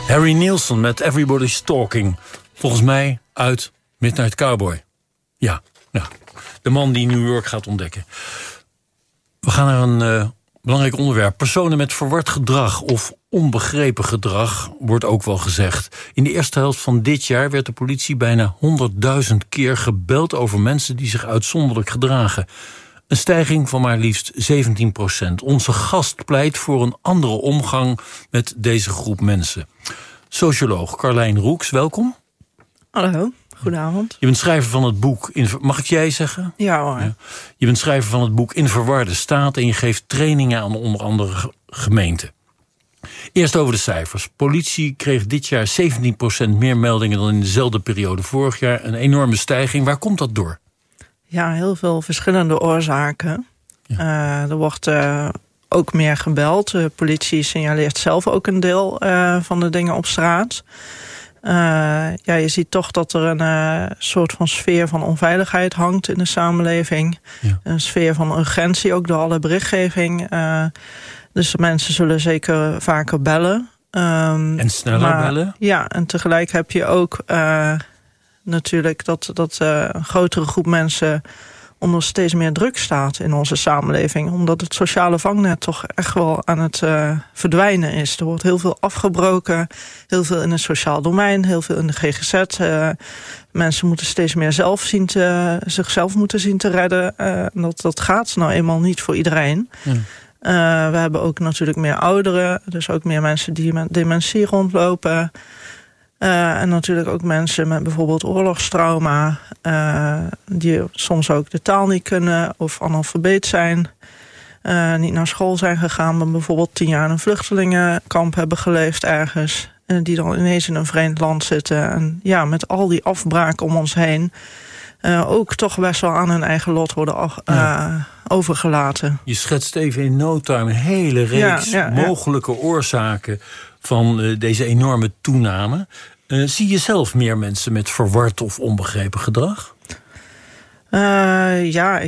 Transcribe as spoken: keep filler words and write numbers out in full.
Harry Nilsson met Everybody's Talking. Volgens mij uit Midnight Cowboy. Ja, nou, de man die New York gaat ontdekken. We gaan naar een uh, belangrijk onderwerp. Personen met verward gedrag of onbegrepen gedrag, wordt ook wel gezegd. In de eerste helft van dit jaar werd de politie bijna honderdduizend keer gebeld over mensen die zich uitzonderlijk gedragen. Een stijging van maar liefst zeventien procent. Onze gast pleit voor een andere omgang met deze groep mensen. Socioloog Carlijn Roeks, welkom. Hallo, goedenavond. Je bent schrijver van het boek... In, mag ik jij zeggen? Ja hoor. Ja. Je bent schrijver van het boek In Verwarde Staat en je geeft trainingen aan onder andere gemeenten. Eerst over de cijfers. Politie kreeg dit jaar zeventien procent meer meldingen dan in dezelfde periode vorig jaar. Een enorme stijging. Waar komt dat door? Ja, heel veel verschillende oorzaken. Ja. Uh, er wordt uh, ook meer gebeld. De politie signaleert zelf ook een deel uh, van de dingen op straat. Uh, ja, je ziet toch dat er een uh, soort van sfeer van onveiligheid hangt in de samenleving. Ja. Een sfeer van urgentie, ook door alle berichtgeving. Uh, dus de mensen zullen zeker vaker bellen. Um, en sneller maar, bellen? Ja, en tegelijk heb je ook... Uh, natuurlijk dat, dat uh, een grotere groep mensen onder steeds meer druk staat in onze samenleving. Omdat het sociale vangnet toch echt wel aan het uh, verdwijnen is. Er wordt heel veel afgebroken, heel veel in het sociaal domein, heel veel in de G G Z. Uh, mensen moeten steeds meer zelf zien te, zichzelf moeten zien te redden. Uh, dat, dat gaat nou eenmaal niet voor iedereen. Ja. Uh, we hebben ook natuurlijk meer ouderen, dus ook meer mensen die met dementie rondlopen. Uh, en natuurlijk ook mensen met bijvoorbeeld oorlogstrauma, uh, die soms ook de taal niet kunnen of analfabeet zijn. Uh, niet naar school zijn gegaan, maar bijvoorbeeld tien jaar in een vluchtelingenkamp hebben geleefd ergens. En die dan ineens in een vreemd land zitten. En ja, met al die afbraak om ons heen uh, ook toch best wel aan hun eigen lot worden af, uh, ja. overgelaten. Je schetst even in no time een hele reeks ja, ja, mogelijke ja. oorzaken van uh, deze enorme toename. Uh, zie je zelf meer mensen met verward of onbegrepen gedrag? Uh, ja, ik